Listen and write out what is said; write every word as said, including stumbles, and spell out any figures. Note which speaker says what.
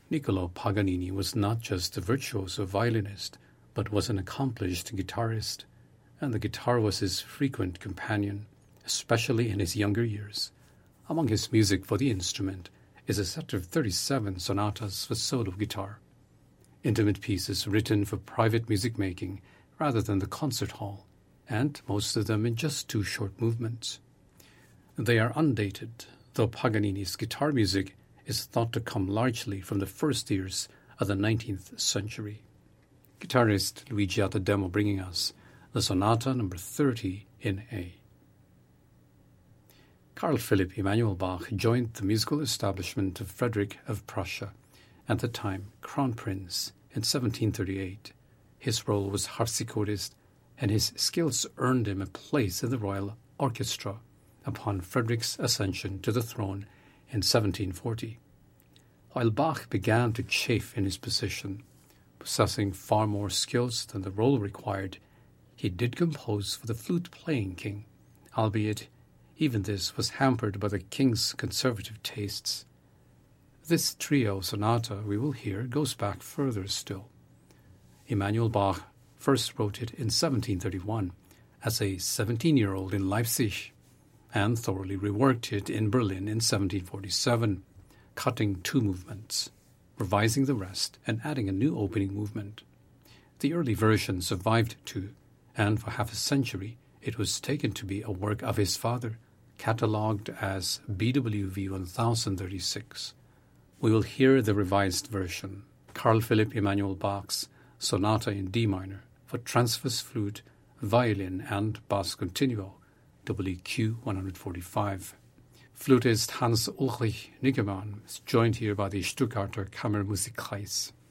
Speaker 1: Niccolò Paganini was not just a virtuoso violinist, but was an accomplished guitarist, and the guitar was his frequent companion, especially in his younger years. Among his music for the instrument is a set of thirty-seven sonatas for solo guitar, intimate pieces written for private music making rather than the concert hall, and most of them in just two short movements. They are undated, though Paganini's guitar music is thought to come largely from the first years of the nineteenth century. Guitarist Luigi Ottademo bringing us the Sonata number thirty in A. Carl Philipp Emanuel Bach joined the musical establishment of Frederick of Prussia, at the time Crown Prince, in seventeen thirty-eight. His role was harpsichordist, and his skills earned him a place in the royal orchestra upon Frederick's ascension to the throne in seventeen forty. While Bach began to chafe in his position, possessing far more skills than the role required, he did compose for the flute-playing king, albeit even this was hampered by the king's conservative tastes. This trio sonata we will hear goes back further still. Emanuel Bach first wrote it in seventeen thirty-one as a seventeen-year-old in Leipzig, and thoroughly reworked it in Berlin in seventeen forty-seven, cutting two movements, revising the rest, and adding a new opening movement. The early version survived too, and for half a century it was taken to be a work of his father, catalogued as B W V one thousand thirty-six. We will hear the revised version, Carl Philipp Emanuel Bach's Sonata in D minor for transverse flute, violin, and bass continuo, W E Q one forty-five. Flutist Hans Ulrich Nickemann is joined here by the Stuttgarter Kammermusikkreis.